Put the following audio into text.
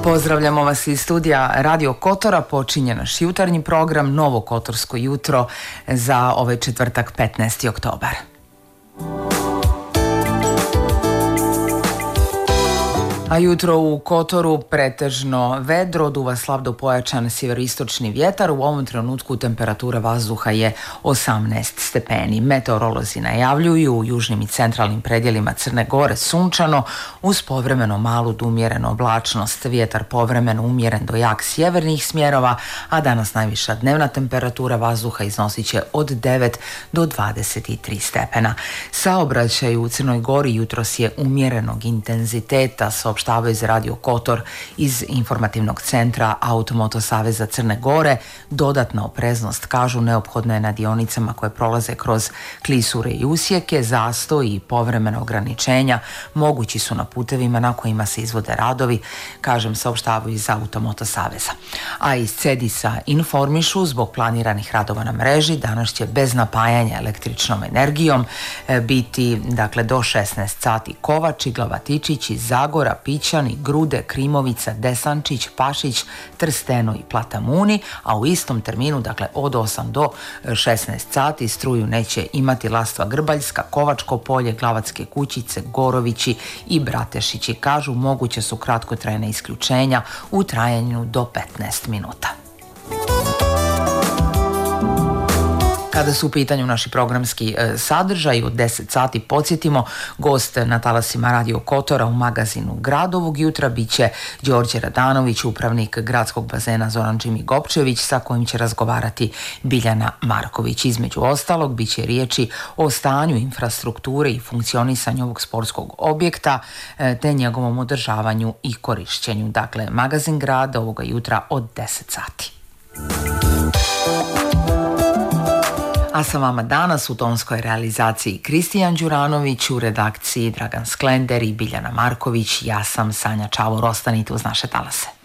Pozdravljamo vas iz studija Radio Kotora, počinje naš jutarnji program Novo Kotorsko jutro za ovaj četvrtak 15. oktobar. A jutro u Kotoru pretežno vedro, duva slab do pojačan sjeveroistočni vjetar. U ovom trenutku temperatura vazduha je 18 stepeni. Meteorolozi najavljuju u južnim i centralnim predjelima Crne Gore sunčano uz povremeno malu do umjerenu oblačnost. Vjetar povremeno umjeren do jak sjevernih smjerova, a danas najviša dnevna temperatura vazduha iznosit će od 9 do 23 stepena. Saobraćaj u Crnoj Gori jutros je umjerenog intenziteta, saopštavaju iz Radio Kotor iz informativnog centra Automoto Saveza Crne Gore. Dodatna opreznost, kažu, neophodna je na dionicama koje prolaze kroz klisure i usjeke. Zastoj i povremena ograničenja mogući su na putevima na kojima se izvode radovi, saopštavaju iz Automoto Saveza. A iz Cedisa informišu, zbog planiranih radova na mreži danas će bez napajanja električnom energijom biti do 16 sati Kovač, Iglava, Tičić, Zagora, Pićani, Grude, Krimovica, Desančić, Pašić, Trsteno i Platamuni, a u istom terminu, od 8 do 16 sati, struju neće imati Lastva Grbaljska, Kovačko polje, Glavatske Kućice, Gorovići i Bratešići. Kažu, moguće su kratkotrajne isključenja u trajanju do 15 minuta. Kada su u pitanju naši programski sadržaj, od 10 sati podsjetimo, gost na talasima Radio Kotora u magazinu Grad ovog jutra bit će Đorđe Radanović, upravnik gradskog bazena Zoran Džimi Gopčević, sa kojim će razgovarati Biljana Marković. Između ostalog, bit će riječi o stanju infrastrukture i funkcionisanju ovog sportskog objekta, te njegovom održavanju i korišćenju. Dakle, magazin Grad ovoga jutra od 10 sati. A sa vama danas u tonskoj realizaciji Kristijan Đuranović, u redakciji Dragan Sklender i Biljana Marković. Ja sam Sanja Čavor, ostanite uz naše talase.